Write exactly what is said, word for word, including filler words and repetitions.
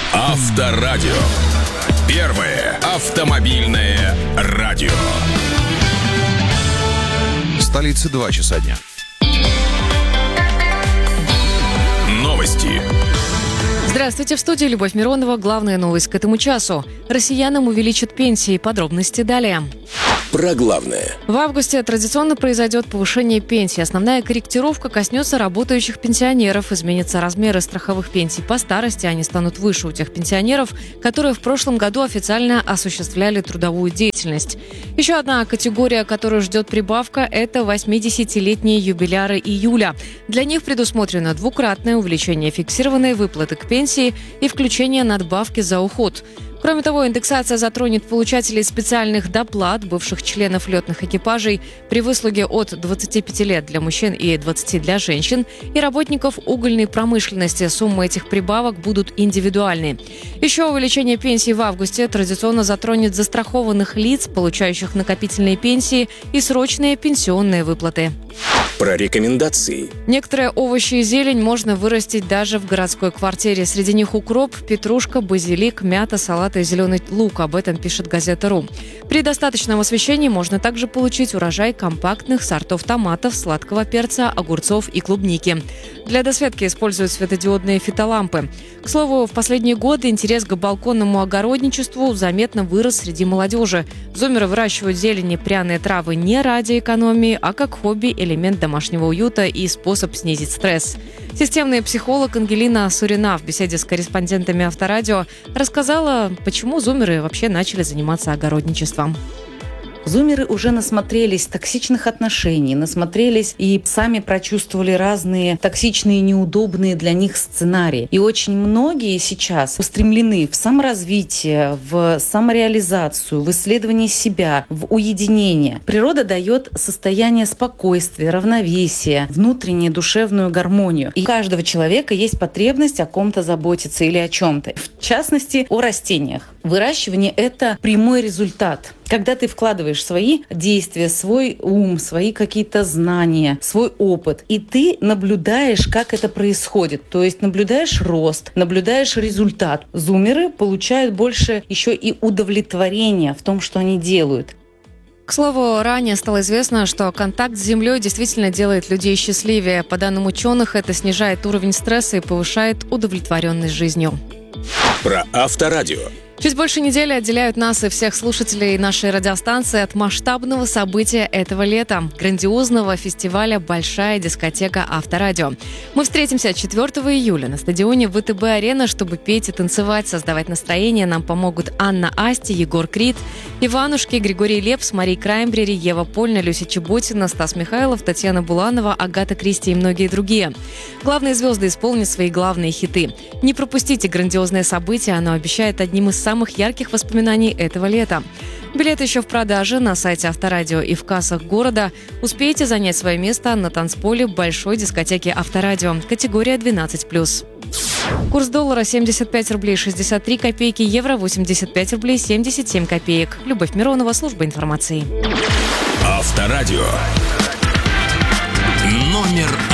Авторадио. Первое автомобильное радио. В столице два часа дня. Новости. Здравствуйте, в студии Любовь Миронова. Главная новость к этому часу. Россиянам увеличат пенсии. Подробности далее. Про главное. В августе традиционно произойдет повышение пенсий. Основная корректировка коснется работающих пенсионеров. Изменятся размеры страховых пенсий по старости. Они станут выше у тех пенсионеров, которые в прошлом году официально осуществляли трудовую деятельность. Еще одна категория, которую ждет прибавка, это восьмидесятилетние юбиляры июля. Для них предусмотрено двукратное увеличение фиксированной выплаты к пенсии и включение надбавки за уход. Кроме того, индексация затронет получателей специальных доплат, бывших членов летных экипажей при выслуге от двадцати пяти лет для мужчин и двадцати для женщин, и работников угольной промышленности. Суммы этих прибавок будут индивидуальны. Еще увеличение пенсий в августе традиционно затронет застрахованных лиц, получающих накопительные пенсии и срочные пенсионные выплаты. Про рекомендации. Некоторые овощи и зелень можно вырастить даже в городской квартире. Среди них укроп, петрушка, базилик, мята, салат и зеленый лук. Об этом пишет газета «Ру». При достаточном освещении можно также получить урожай компактных сортов томатов, сладкого перца, огурцов и клубники. Для досветки используют светодиодные фитолампы. К слову, в последние годы интерес к балконному огородничеству заметно вырос среди молодежи. Зумеры выращивают зелень и пряные травы не ради экономии, а как хобби, элемент домашнего уюта и способ снизить стресс. Системный психолог Ангелина Сурина в беседе с корреспондентами Авторадио рассказала, почему зумеры вообще начали заниматься огородничеством. Зумеры уже насмотрелись токсичных отношений, насмотрелись и сами прочувствовали разные токсичные, неудобные для них сценарии. И очень многие сейчас устремлены в саморазвитие, в самореализацию, в исследование себя, в уединение. Природа дает состояние спокойствия, равновесия, внутреннюю душевную гармонию. И у каждого человека есть потребность о ком-то заботиться или о чем-то. В частности, о растениях. Выращивание – это прямой результат. Когда ты вкладываешь свои действия, свой ум, свои какие-то знания, свой опыт, и ты наблюдаешь, как это происходит. То есть наблюдаешь рост, наблюдаешь результат. Зумеры получают больше еще и удовлетворения в том, что они делают. К слову, ранее стало известно, что контакт с Землей действительно делает людей счастливее. По данным ученых, это снижает уровень стресса и повышает удовлетворенность жизнью. Про Авторадио. Чуть больше недели отделяют нас и всех слушателей нашей радиостанции от масштабного события этого лета – грандиозного фестиваля «Большая дискотека Авторадио». Мы встретимся четвёртого июля на стадионе ВТБ-арена, чтобы петь и танцевать, создавать настроение. Нам помогут Анна Асти, Егор Крид, Иванушки, Григорий Лепс, Мария Краймбрери, Ева Польна, Люся Чеботина, Стас Михайлов, Татьяна Буланова, Агата Кристи и многие другие. Главные звезды исполнят свои главные хиты. Не пропустите грандиозное событие, оно обещает одним из самых ярких воспоминаний этого лета. Билеты еще в продаже на сайте Авторадио и в кассах города. Успейте занять свое место на танцполе большой дискотеки Авторадио. Категория двенадцать плюс. Курс доллара семьдесят пять рублей шестьдесят три копейки, евро восемьдесят пять рублей семьдесят семь копеек. Любовь Миронова, служба информации. Авторадио. Номер